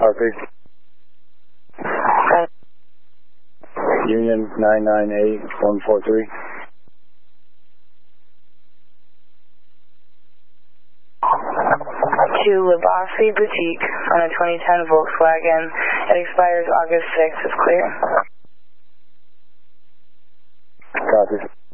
Copy. Union 998143. To Labasi Boutique on a 2010 Volkswagen. It expires August 6th. It's clear. Copy.